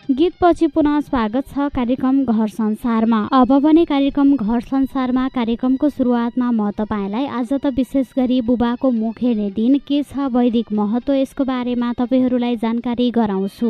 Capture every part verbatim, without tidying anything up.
गीतपछि पुनः स्वागत छ कार्यक्रम घर संसारमा। अब भने कार्यक्रम घर संसारमा कार्यक्रमको सुरुवातमा म तपाईलाई आज त विशेष गरी बुबाको मुख हेर्ने दिन के छ वैदिक महत्त्व यसको बारेमा तपाईहरूलाई जानकारी गराउँछु।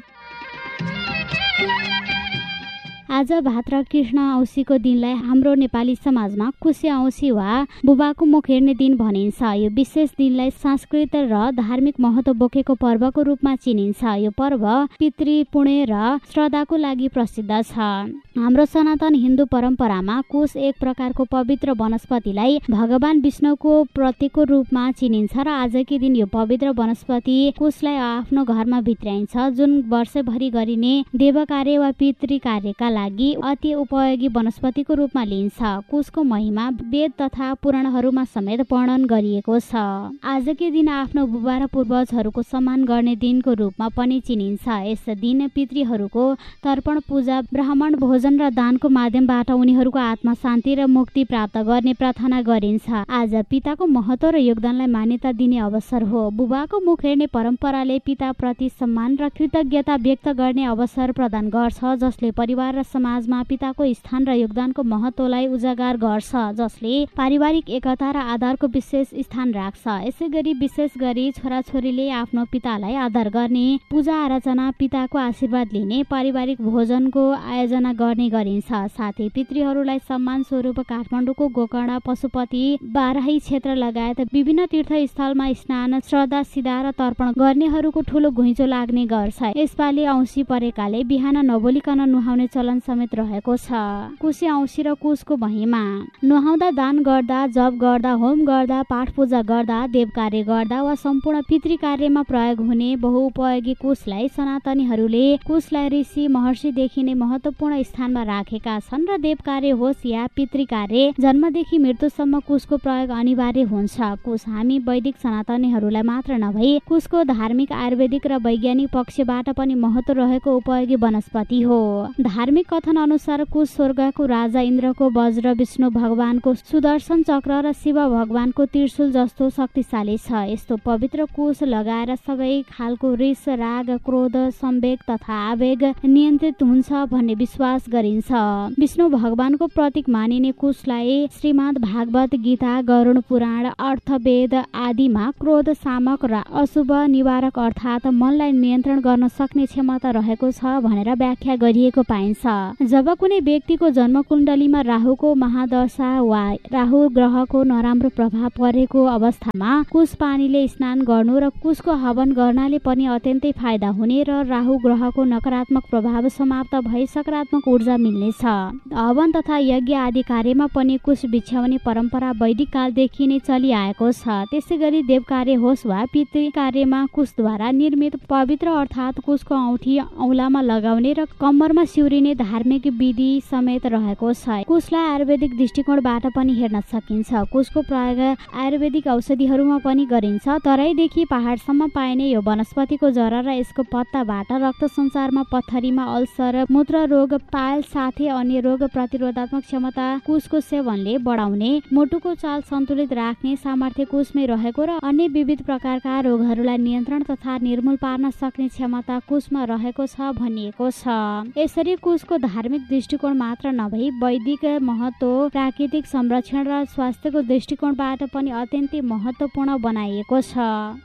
आज भाद्र कृष्ण औँसीको दिनलाई हाम्रो नेपाली समाजमा कुशे औँसी वा बुबाको मुख हेर्ने दिन भनिन्छ। यो विशेष दिनलाई सांस्कृतिक र धार्मिक महत्त्व बोकेको पर्वको रूपमा चिनिन्छ। यो पर्व पितृ पुण्य र श्रद्धाको लागि प्रसिद्ध छ। हाम्रो सनातन हिन्दू परम्परामा कुश एक प्रकारको पवित्र वनस्पतिलाई भगवान विष्णुको प्रतीकको रूपमा चिनिन्छ र आजकै दिन यो पवित्र वनस्पति कुशलाई आफ्नो घरमा भित्र्याइन्छ, जुन वर्षभरि गरिने देव कार्य वा पितृ कार्यका लागि अति उपयोगी वनस्पतिको रूपमा लिइन्छ। कुशको महिमा वेद तथा पुराणहरूमा समेत वर्णन गरिएको छ। आजकै दिन आफ्नो बुबा र पूर्वजहरूको सम्मान गर्ने दिनको रूपमा पनि चिनिन्छ। यस दिन पितृहरूको तर्पण पूजा, ब्राह्मण भोजन र दानको माध्यमबाट उनीहरूको आत्मा शान्ति र मुक्ति प्राप्त गर्ने प्रार्थना गरिन्छ। आज पिताको महत्त्व र योगदानलाई मान्यता दिने अवसर हो। बुबाको मुख हेर्ने परम्पराले पिताप्रति सम्मान र कृतज्ञता व्यक्त गर्ने अवसर प्रदान गर्छ, जसले परिवार र समाजमा पिताको स्थान र योगदानको महत्त्वलाई उजागर गर्छ, जसले पारिवारिक एकता र आदरको विशेष स्थान राख्छ। यसैगरी विशेष गरी छोराछोरीले आफ्नो पितालाई आदर गर्ने, पूजा आराधना, पिताको आशीर्वाद लिने, पारिवारिक भोजनको आयोजना गर्ने गरिन्छ। साथै पितृहरूलाई सम्मान स्वरूप काठमाडौँको गोकर्ण, पशुपति, बाराही क्षेत्र लगायत विभिन्न तीर्थस्थलमा स्नान, श्रद्धा सिधा र तर्पण गर्नेहरूको ठूलो घुइँचो लाग्ने गर्छ। यसपालि औँसी परेकाले बिहान नबोलिकन नुहाउने चलन समेत रहेको छ। कुशे औँसी र कुशको महिमा। नुहाउँदा, दान गर्दा, जप गर्दा, होम गर्दा, पाठ पूजा गर्दा, देव कार्य गर्दा वा सम्पूर्ण पितृ कार्यमा प्रयोग हुने बहुउपयोगी कुशलाई सनातनीहरूले कुशलाई ऋषि महर्षिदेखि नै महत्त्वपूर्ण स्थानमा राखेका छन् र देव कार्य होस् या पितृ कार्य, जन्मदेखि मृत्युसम्म कुशको प्रयोग अनिवार्य हुन्छ। कुश हामी वैदिक सनातनीहरूलाई मात्र नभई कुशको धार्मिक, आयुर्वेदिक र वैज्ञानिक पक्षबाट पनि महत्त्व रहेको उपयोगी वनस्पति हो। धार्मिक कथन अनुसार कुश स्वर्गको राजा इन्द्रको वज्र, विष्णु भगवानको सुदर्शन चक्र र शिव भगवानको त्रिशूल जस्तो शक्तिशाली छ। यस्तो पवित्र कुश लगाएर सबै खालको रिस, राग, क्रोध, संवेग तथा आवेग नियन्त्रित हुन्छ भन्ने विश्वास गरिन्छ। विष्णु भगवानको प्रतीक मानिने कुशलाई श्रीमद् भागवत गीता, गरुड पुराण, अर्थवेद आदिमा क्रोध शामक र अशुभ निवारक अर्थात् मनलाई नियन्त्रण गर्न सक्ने क्षमता रहेको छ भनेर व्याख्या गरिएको पाइन्छ। जब कुनै व्यक्तिको जन्मकुण्डलीमा राहुको महादशा वा राहु ग्रहको नराम्रो प्रभाव परेको अवस्थामा कुश पानीले स्नान गर्नु र कुशको हवन गर्नाले पनि अत्यन्तै फाइदा हुने र राहु ग्रहको नकारात्मक प्रभाव समाप्त भई सकारात्मक ऊर्जा मिल्नेछ। हवन तथा यज्ञ आदि कार्यमा पनि कुश बिछ्याउने परम्परा वैदिक कालदेखि नै चलिआएको छ। त्यसैगरी देव कार्य होस् वा पितृ कार्यमा कुशद्वारा निर्मित पवित्र अर्थात् कुशको औँठी औँलामा लगाउने र कम्मरमा सिउरिने धार्मिक विधि समेत रहेको छ। कुशलाई आयुर्वेदिक दृष्टिकोणबाट पनि हेर्न सकिन्छ। कुशको प्रयोग आयुर्वेदिक औषधिहरूमा पनि गरिन्छ। तराईदेखि पहाडसम्म पाइने यो वनस्पतिको जरा र यसको पत्ताबाट रक्त सञ्चारमा, पत्थरीमा, अल्सर, मूत्र रोग, पायल साथै अन्य रोग प्रतिरोधात्मक क्षमता कुशको सेवनले बढाउने, मुटुको चाल सन्तुलित राख्ने सामर्थ्य कुशमै रहेको र अन्य विविध प्रकारका रोगहरूलाई नियन्त्रण तथा निर्मूल पार्न सक्ने क्षमता कुशमा रहेको छ भनिएको छ। यसरी कुशको धार्मिक दृष्टिकोण मात्र नभई वैदिक महत्त्व, प्राकृतिक संरक्षण र स्वास्थ्यको दृष्टिकोणबाट पनि अत्यन्तै महत्त्वपूर्ण बनाइएको छ।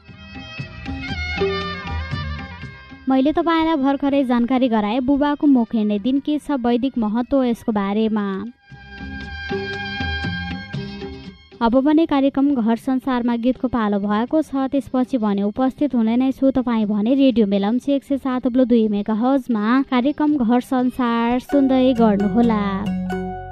मैले तपाईँलाई भर्खरै जानकारी गराए बुबाको मुख हेर्ने दिन के छ वैदिक महत्त्व यसको बारेमा। अब भने कार्यक्रम घर संसारमा गीतको पालो भएको छ। त्यसपछि भने उपस्थित हुने नै छु तपाईँ भने रेडियो मेलम्ची एक सय सात ब्लो दुई मेगा हर्जमा कार्यक्रम घर संसार सुन्दै गर्नुहोला।